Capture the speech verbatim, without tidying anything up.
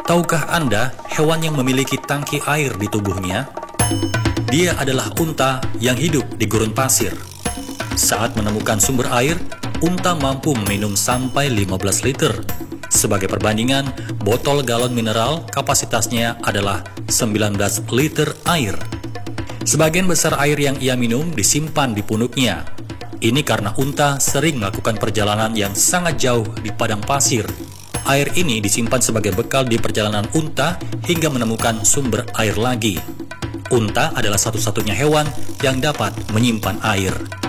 Tahukah Anda hewan yang memiliki tangki air di tubuhnya? Dia adalah unta yang hidup di gurun pasir. Saat menemukan sumber air, unta mampu meminum sampai lima belas liter. Sebagai perbandingan, botol galon mineral kapasitasnya adalah sembilan belas liter air. Sebagian besar air yang ia minum disimpan di punuknya. Ini karena unta sering melakukan perjalanan yang sangat jauh di padang pasir. Air ini disimpan sebagai bekal di perjalanan unta hingga menemukan sumber air lagi. Unta adalah satu-satunya hewan yang dapat menyimpan air.